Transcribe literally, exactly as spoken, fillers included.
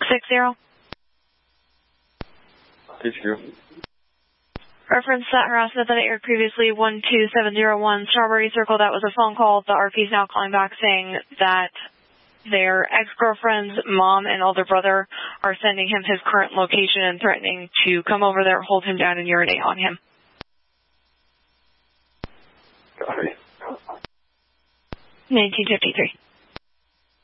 six zero. six zero. Reference that harassment that I aired previously, one two seven zero one Strawberry Circle. That was a phone call. The R P is now calling back saying that their ex-girlfriend's mom and older brother are sending him his current location and threatening to come over there, hold him down, and urinate on him. Copy. nineteen fifty-three.